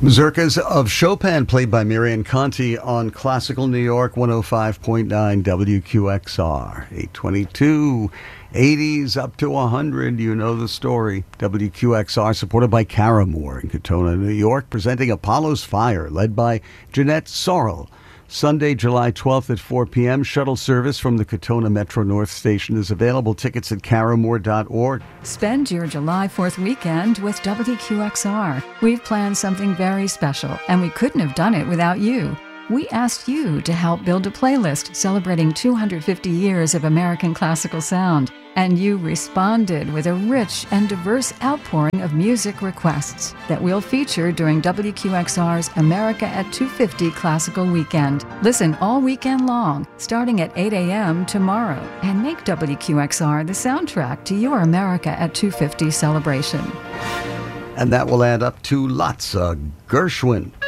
Mazurkas of Chopin, played by Marian Conti on Classical New York 105.9 WQXR. 822, 80s up to 100. You know the story. WQXR, supported by Caramore in Katona, New York, presenting Apollo's Fire, led by Jeanette Sorrell. Sunday, July 12th at 4 p.m. Shuttle service from the Katona Metro North Station is available. Tickets at caramore.org. Spend your July 4th weekend with WQXR. We've planned something very special, and we couldn't have done it without you. We asked you to help build a playlist celebrating 250 years of American classical sound, and you responded with a rich and diverse outpouring of music requests that we'll feature during WQXR's America at 250 Classical Weekend. Listen all weekend long, starting at 8 a.m. tomorrow, and make WQXR the soundtrack to your America at 250 celebration. And that will add up to lots of Gershwin.